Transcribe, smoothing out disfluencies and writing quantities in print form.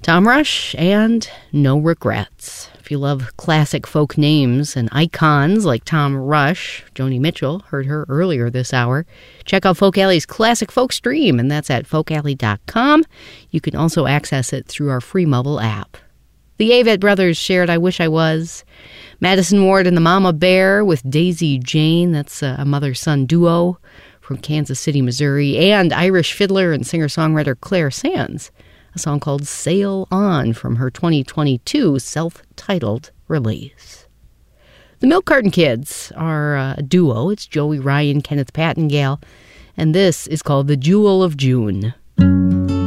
Tom Rush and No Regrets. If you love classic folk names and icons like Tom Rush, Joni Mitchell, heard her earlier this hour, check out Folk Alley's Classic Folk Stream, and that's at folkalley.com. You can also access it through our free mobile app. The Avett Brothers shared I Wish I Was. Madison Ward and the Mama Bear with Daisy Jane, that's a mother-son duo from Kansas City, Missouri, and Irish fiddler and singer-songwriter Claire Sands, a song called Sail On from her 2022 self-titled release. The Milk Carton Kids are a duo. It's Joey Ryan, Kenneth Pattingale, and this is called The Jewel of June.